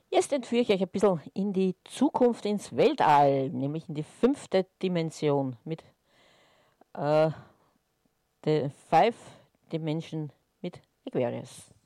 Jetzt entführe ich euch ein bisschen in die Zukunft, ins Weltall, nämlich in die 5. Dimension mit The Five Dimension mit Aquarius.